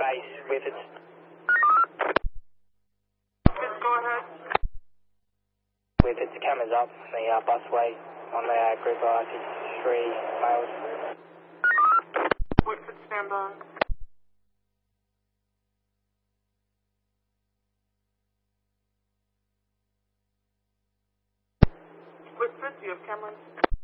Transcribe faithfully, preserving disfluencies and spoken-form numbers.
base with its... Go ahead. With its cameras up, the uh, busway on the uh, group of three males. Whitford, stand by. Whitford, do you have cameras?